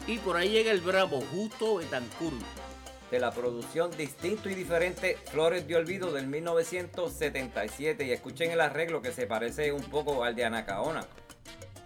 Y por ahí llega el bravo Justo Betancourt. De la producción Distinto y Diferente, Flores de Olvido del 1977. Y escuchen el arreglo que se parece un poco al de Anacaona.